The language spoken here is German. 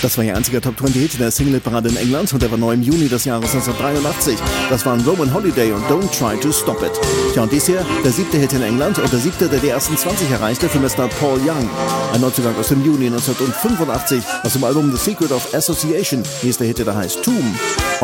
Das war ihr einziger Top-20-Hit der Single-Parade in England und der war neu im Juni des Jahres 1983. Das waren Roman Holiday und Don't Try to Stop It. Tja, und dies hier der 7. Hit in England und der 7., der die ersten 20 erreichte für Mr. Paul Young. Ein Neuzugang aus dem Juni 1985 aus dem Album The Secret of Association. Hier ist der Hit, der heißt Tomb